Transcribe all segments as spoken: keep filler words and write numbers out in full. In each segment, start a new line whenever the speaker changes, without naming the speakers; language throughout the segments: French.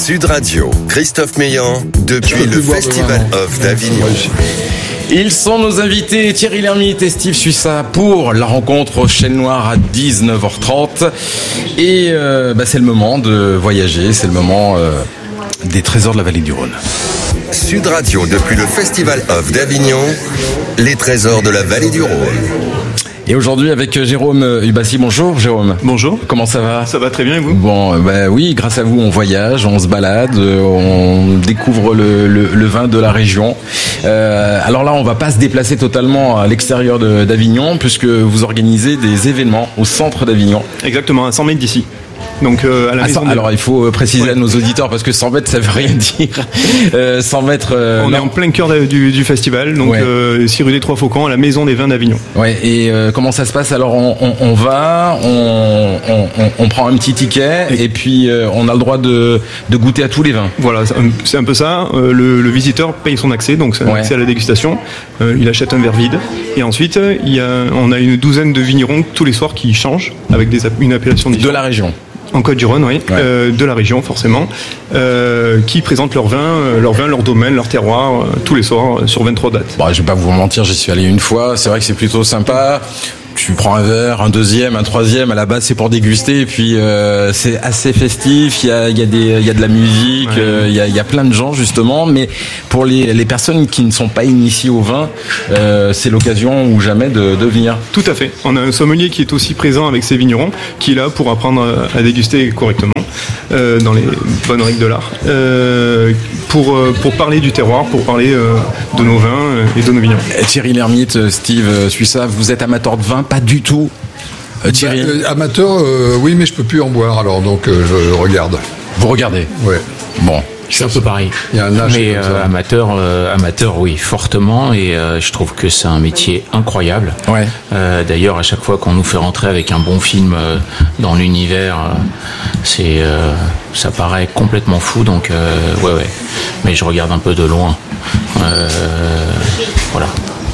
Sud Radio, Christophe Meillan, depuis le Festival of d'Avignon.
Ils sont nos invités, Thierry Lhermitte et Steve Suissa, pour la rencontre au Chêne Noir à dix-neuf heures trente. Et euh, bah, c'est le moment de voyager, c'est le moment euh, des trésors de la vallée du Rhône.
Sud Radio, depuis le Festival of d'Avignon, les trésors de la vallée du Rhône.
Et aujourd'hui avec Jérôme Ubassi. Bonjour Jérôme.
Bonjour.
Comment ça va ?
Ça va très bien et vous ?
Bon, bah oui, grâce à vous on voyage, on se balade, on découvre le, le, le vin de la région. Euh, alors là, on va pas se déplacer totalement à l'extérieur de, d'Avignon puisque vous organisez des événements au centre d'Avignon.
Exactement, à cent mètres d'ici. Donc euh, à la
ah,
maison.
cent, alors il faut préciser ouais. à nos auditeurs parce que cent mètres ça veut rien dire. Euh, cent mètres. Euh,
on
non.
est en plein cœur du, du festival, donc ouais. euh, six rue des Trois Faucons, à la maison des vins d'Avignon.
Ouais. Et euh, comment ça se passe ? Alors on, on, on va, on, on, on prend un petit ticket et, et puis euh, on a le droit de, de goûter à tous les vins.
Voilà, c'est un peu ça. Euh, le, le visiteur paye son accès, donc c'est un ouais. accès à la dégustation. Euh, il achète un verre vide et ensuite il y a, on a une douzaine de vignerons tous les soirs qui changent avec des, une appellation différente.
De la région.
En Côte-du-Rhône, oui, ouais. euh, de la région forcément, euh, qui présentent leur vin, euh, leur vin, leur domaine, leur terroir, euh, tous les soirs euh, sur vingt-trois dates.
Bon, je vais pas vous mentir, j'y suis allé une fois. C'est vrai que c'est plutôt sympa. Tu prends un verre, un deuxième, un troisième. À la base, c'est pour déguster. Et puis euh, c'est assez festif. Il y a, il y a des, il y a de la musique. Ouais. Euh, il y a, il y a plein de gens justement. Mais pour les, les personnes qui ne sont pas initiées au vin, euh, c'est l'occasion ou jamais de, de venir.
Tout à fait. On a un sommelier qui est aussi présent avec ses vignerons, qui est là pour apprendre à, à déguster correctement euh, dans les bonnes règles de l'art, euh, pour pour parler du terroir, pour parler euh, de nos vins et de nos vignerons.
Thierry Lhermitte, Steve Suissa, vous êtes amateur de vin? Pas du tout. Euh, Thierry.
Bah, euh, amateur, euh, oui, mais je peux plus en boire, alors donc euh, je, je regarde.
Vous regardez ?
Ouais.
Bon.
C'est un peu pareil.
Il y a un âge.
Mais euh, amateur, euh, amateur, oui, fortement. Et euh, je trouve que c'est un métier incroyable.
Ouais.
Euh, d'ailleurs, à chaque fois qu'on nous fait rentrer avec un bon film euh, dans l'univers, euh, c'est, euh, ça paraît complètement fou. Donc, euh, ouais, ouais. Mais je regarde un peu de loin. Euh, voilà.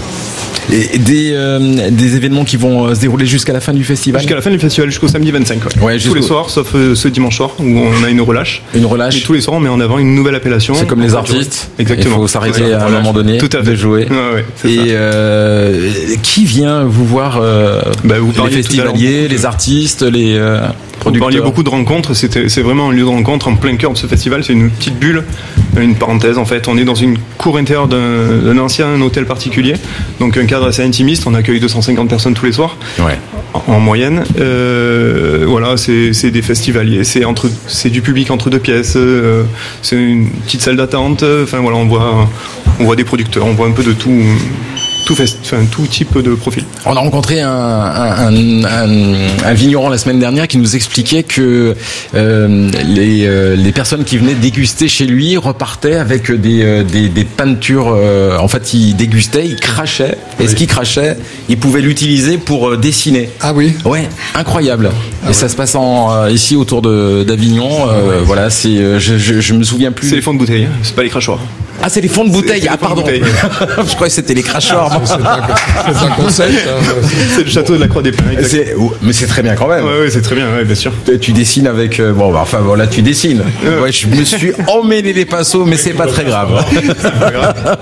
Et des, euh, des événements qui vont se dérouler jusqu'à la fin du festival ?
Jusqu'à la fin du festival, jusqu'au samedi vingt-cinq. Ouais. Ouais, tous les soirs, sauf euh, ce dimanche soir où on a une relâche.
Une relâche.
Et tous les soirs, on met en avant une nouvelle appellation.
C'est comme les artistes.
Exactement.
Il faut s'arrêter à un moment donné
Tout à fait.
de jouer.
Ouais, ouais, c'est
et
ça.
Euh, qui vient vous voir euh,
bah, vous
les festivaliers, les artistes, les euh, producteurs.
Vous parliez beaucoup de rencontres. C'était, c'est vraiment un lieu de rencontre en plein cœur de ce festival. C'est une petite bulle, une parenthèse en fait. On est dans une cour intérieure d'un, d'un ancien hôtel particulier, donc un cadre assez intimiste. On accueille deux cent cinquante personnes tous les soirs,
ouais.
en, en moyenne. Euh, voilà, c'est, c'est des festivaliers, c'est entre, c'est du public entre deux pièces. Euh, c'est une petite salle d'attente. Enfin voilà, on voit, on voit des producteurs, on voit un peu de tout. Tout, fest, enfin, tout type de profil.
On a rencontré un, un, un, un vigneron la semaine dernière qui nous expliquait que euh, les, euh, les personnes qui venaient déguster chez lui repartaient avec des, euh, des, des peintures. Euh, en fait, ils dégustaient, ils crachaient. Et oui. Ce qu'ils crachaient, ils pouvaient l'utiliser pour euh, dessiner.
Ah oui.
Ouais, incroyable. Ah et ouais. Ça se passe en, euh, ici autour de, d'Avignon. Euh, ah ouais. Voilà, c'est, euh, je, je, je me souviens plus.
C'est les fonds de bouteille, c'est pas les crachoirs.
Ah, c'est les fonds de bouteille. C'est, c'est ah, pardon. Bouteille. Je croyais que c'était les crachoirs.
C'est un, c'est un concept. Hein.
C'est le château de la Croix des Pins.
C'est, mais c'est très bien quand même.
Oui, ouais, c'est très bien, ouais, bien sûr.
Tu dessines avec. Euh, bon, bah, enfin, voilà, tu dessines. Ouais. Ouais, je me suis emmêlé les pinceaux, mais c'est pas très grave. C'est pas grave.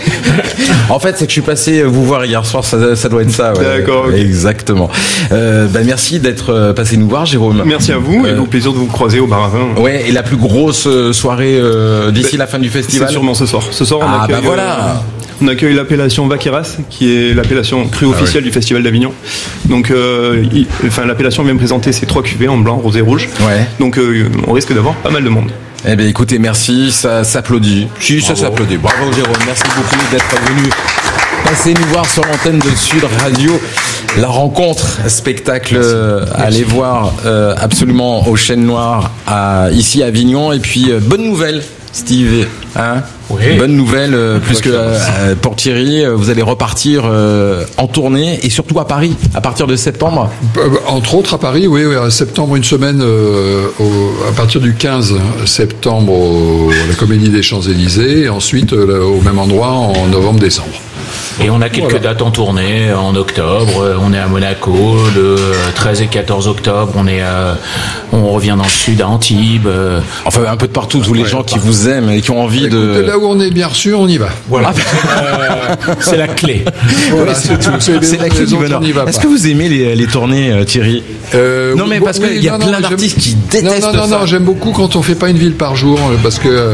En fait, c'est que je suis passé vous voir hier soir, ça, ça doit être ça. Ouais.
D'accord. Okay.
Exactement. Euh, bah, merci d'être passé nous voir, Jérôme.
Merci à vous, euh, et au plaisir de vous croiser au bar à vin.
Ouais, et la plus grosse soirée euh, d'ici bah, la fin du festival.
C'est sûrement ce soir. Ce soir, on
ah,
accueille.
Bah voilà.
Euh, On accueille l'appellation Vaqueras, qui est l'appellation crue officielle ah oui. du Festival d'Avignon. Donc, euh, il, enfin, l'appellation vient présenter ses trois cuvées en blanc, rose et rouge.
Ouais.
Donc, euh, on risque d'avoir pas mal de monde.
Eh bien, écoutez, merci, ça s'applaudit. Si, ça s'applaudit. Bravo, Jérôme. Merci beaucoup d'être venu passer nous voir sur l'antenne de Sud Radio. La rencontre, spectacle, euh, allez voir euh, absolument au Chêne Noir, à, ici à Avignon. Et puis, euh, bonne nouvelle, Steve. Hein
oui.
Bonne nouvelle, euh, plus que euh, pour Thierry, euh, vous allez repartir euh, en tournée et surtout à Paris, à partir de septembre.
Entre autres à Paris, oui, oui à septembre, une semaine, euh, au, à partir du quinze septembre, au, à la Comédie des Champs-Élysées, et ensuite euh, au même endroit en novembre-décembre.
Et on a quelques voilà. dates en tournée en octobre. On est à Monaco le treize et quatorze octobre. On est à, on revient dans le sud à Antibes.
Enfin un peu de partout. Tous les ouais, gens qui vous aiment et qui ont envie
Écoute,
de.
Là où on est bien reçu, on y va.
Voilà. euh, c'est la clé.
Voilà, c'est tout. C'est,
c'est la clé du bonheur. Est-ce que vous aimez les, les tournées, euh, Thierry euh, Non, mais parce oui, qu'il y a non, plein non, d'artistes qui détestent
non, non,
ça.
Non, non, j'aime beaucoup quand on fait pas une ville par jour, parce que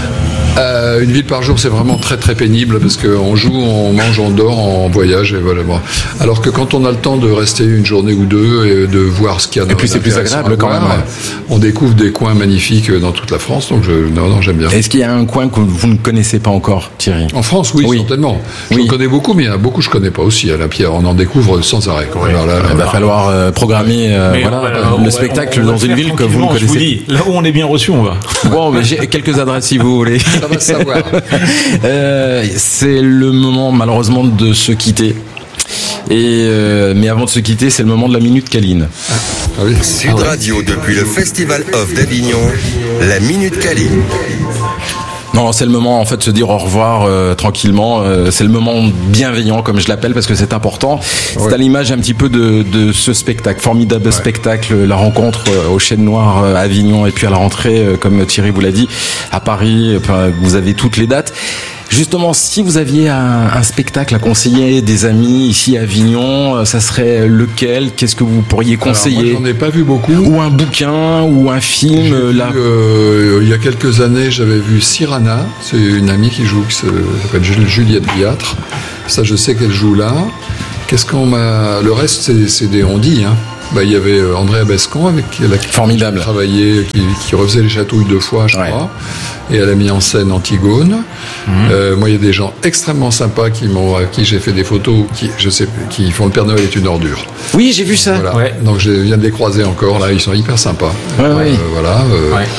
euh, une ville par jour, c'est vraiment très très pénible, parce qu'on joue, on mange, on dort, on voyage, et voilà. Bon. Alors que quand on a le temps de rester une journée ou deux et de voir ce qu'il y a dans
et puis c'est plus agréable quand même. Ouais.
On découvre des coins magnifiques dans toute la France, donc je, non, non, j'aime bien.
Est-ce qu'il y a un coin que vous ne connaissez pas encore, Thierry ?
En France, oui, oui. certainement. Je
oui.
connais beaucoup, mais il y en a beaucoup que je connais pas aussi. À la Pierre, on en découvre sans arrêt.
Oui. Alors là, là, il va là, falloir euh, programmer euh, voilà, voilà, le va, spectacle on, on dans une ville que vous ne connaissez pas.
Je vous dis, là où on est bien reçu, on va.
Bon, mais j'ai quelques adresses si vous voulez.
Ça va savoir.
euh, c'est le moment, malheureusement, de se quitter. Et euh, mais avant de se quitter, c'est le moment de la Minute Câline.
Ah, ah oui. Sud ah ouais. Radio, depuis le Festival Off d'Avignon, la Minute Câline.
Non, c'est le moment en fait de se dire au revoir euh, tranquillement. Euh, c'est le moment bienveillant, comme je l'appelle, parce que c'est important. Ouais. C'est à l'image un petit peu de, de ce spectacle, formidable ouais. spectacle, la rencontre euh, au Chêne Noir euh, à Avignon, et puis à la rentrée, euh, comme Thierry vous l'a dit, à Paris. Enfin, vous avez toutes les dates. Justement, si vous aviez un, un spectacle à conseiller des amis ici à Avignon, ça serait lequel ? Qu'est-ce que vous pourriez conseiller ?
Alors moi, j'en ai pas vu beaucoup.
Ou un bouquin, ou un film.
J'ai
là.
Vu, euh, il y a quelques années, j'avais vu Cyrano. C'est une amie qui joue, qui s'appelle Juliette Viatre. Ça, je sais qu'elle joue là. Qu'est-ce qu'on m'a... Le reste, c'est, c'est des on-dit, hein. Bah, il y avait André Abescan avec la
formidable
travaillé, qui, qui refaisait les chatouilles deux fois, je ouais. crois, et elle a mis en scène Antigone. Mmh. Euh, moi, il y a des gens extrêmement sympas qui m'ont, à qui j'ai fait des photos, qui, je sais, qui font Le Père Noël est une ordure.
Oui, j'ai vu ça.
Voilà.
Ouais.
Donc, je viens de les croiser encore. Là, ils sont hyper sympas.
Ouais,
euh,
oui.
Voilà. Euh, ouais.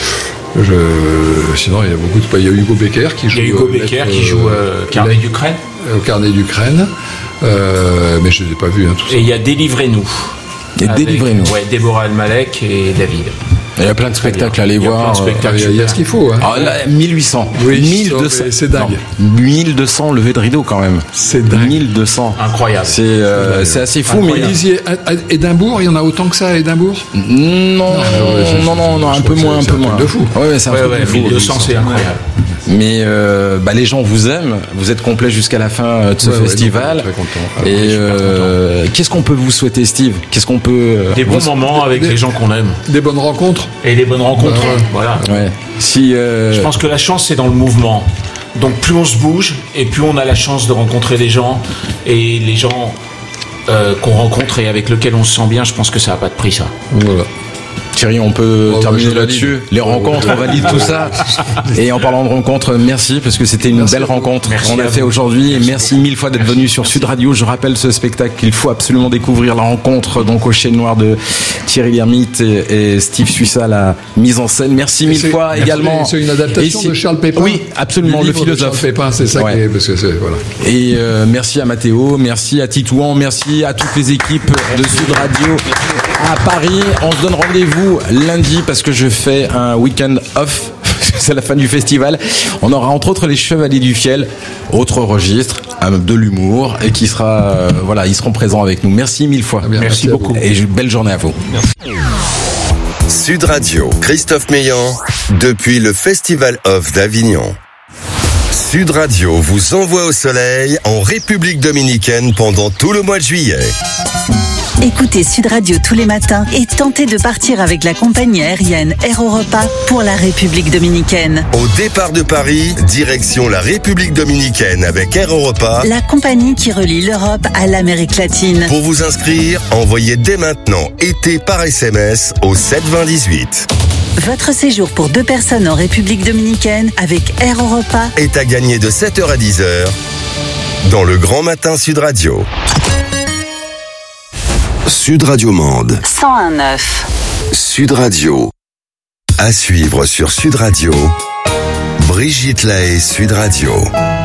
Je, sinon, il y a beaucoup de. Il y a Hugo Becker qui joue.
Il y a Hugo Becker qui joue euh, Carnet d'Ukraine.
Au Carnet d'Ukraine. Euh, mais je ne les ai pas vus. Hein, tout ça.
Et il y a Délivrez-nous.
Et avec, délivrez-nous.
Ouais, Déborah Almalek et David.
Il y a plein de spectacles à aller voir.
Il y, a, il y a ce qu'il faut. Hein.
Alors là, mille huit cents.
Oui,
mille deux cents.
C'est dingue.
Non, mille deux cents levées de rideau quand même.
C'est dingue.
mille deux cents.
Incroyable.
C'est, euh, c'est assez fou.
Incroyable. Mais vous disiez, à, à Édimbourg, il y en a autant que ça à Édimbourg ?
Non, non, non, non, non, un peu moins, un peu moins.
C'est un truc de fou.
Ouais, ouais, c'est un
ouais,
truc
ouais,
de fou.
mille deux cents, c'est incroyable.
Mais euh, bah, les gens vous aiment, vous êtes complet jusqu'à la fin de ce ouais, festival.
Ouais, très content.
Et euh, qu'est-ce qu'on peut vous souhaiter, Steve ? Qu'est-ce qu'on peut
Des bons moments avec des, les gens qu'on aime.
Des bonnes rencontres.
Et des bonnes rencontres.
Euh,
voilà.
Ouais. Si euh...
je pense que la chance c'est dans le mouvement. Donc plus on se bouge et plus on a la chance de rencontrer des gens et les gens euh, qu'on rencontre et avec lesquels on se sent bien. Je pense que ça n'a pas de prix, ça.
Voilà.
Thierry, on peut
oh,
terminer
bah,
là-dessus. Les rencontres, on valide tout ça. Et en parlant de rencontres, merci parce que c'était une merci belle rencontre qu'on a fait aujourd'hui. Merci, merci mille fois d'être venu sur Sud Radio. Je rappelle ce spectacle qu'il faut absolument découvrir, la rencontre donc au Chêne Noir de Thierry Lhermitte et, et Steve Suissa, la mise en scène. Merci mille
c'est,
fois
merci,
également.
C'est une adaptation de Charles Pépin.
Oui, absolument, le philosophe.
Charles Pépin, c'est ça ouais. qui est, parce que c'est voilà.
Et euh, merci à Mathéo, merci à Titouan, merci à toutes les équipes de Sud Radio à Paris. On se donne rendez-vous lundi parce que je fais un week-end off. C'est la fin du festival. On aura entre autres les Chevaliers du Fiel, autre registre, de l'humour, et qui sera, euh, voilà, ils seront présents avec nous. Merci mille fois.
Bien, merci, merci beaucoup.
Et belle journée à vous.
Merci. Sud Radio, Christophe Meillan, depuis le Festival Off d'Avignon. Sud Radio vous envoie au soleil en République Dominicaine pendant tout le mois de juillet.
Écoutez Sud Radio tous les matins et tentez de partir avec la compagnie aérienne Air Europa pour la République Dominicaine.
Au départ de Paris, direction la République Dominicaine avec Air Europa,
la compagnie qui relie l'Europe à l'Amérique latine.
Pour vous inscrire, envoyez dès maintenant été par S M S au sept vingt dix-huit.
Votre séjour pour deux personnes en République Dominicaine avec Air Europa
est à gagner de sept heures à dix heures dans le Grand Matin Sud Radio. Sud Radio Mende
cent un neuf.
Sud Radio. À suivre sur Sud Radio, Brigitte Lahaie, Sud Radio.